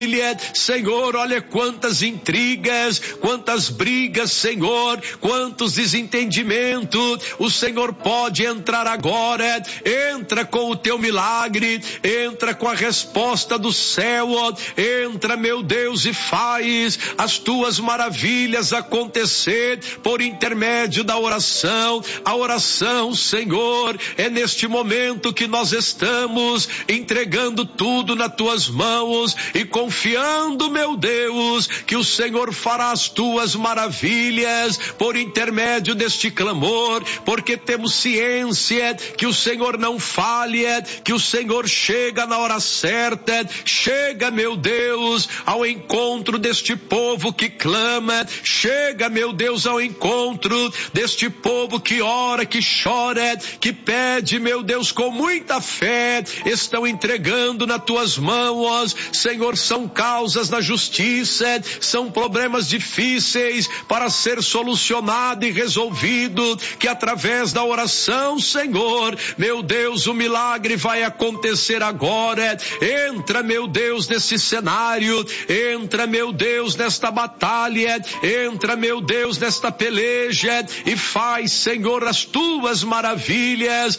Senhor, olha quantas intrigas, quantas brigas, Senhor, quantos desentendimentos. O Senhor pode entrar agora, entra com o teu milagre, entra com a resposta do céu, entra, meu Deus, e faz as tuas maravilhas acontecer por intermédio da oração. A oração, Senhor, é neste momento que nós estamos entregando tudo nas tuas mãos e confiando, meu Deus, que o Senhor fará as tuas maravilhas por intermédio deste clamor, porque temos ciência que o Senhor não falha, que o Senhor chega na hora certa, chega, meu Deus, ao encontro deste povo que clama, chega, meu Deus, ao encontro deste povo que ora, que chora, que pede, meu Deus, com muita fé, estão entregando nas tuas mãos, Senhor. São causas da justiça, são problemas difíceis para ser solucionado e resolvido, que através da oração, Senhor, meu Deus, o milagre vai acontecer agora. Entra, meu Deus, nesse cenário, entra, meu Deus, nesta batalha, entra, meu Deus, nesta peleja e faz, Senhor, as tuas maravilhas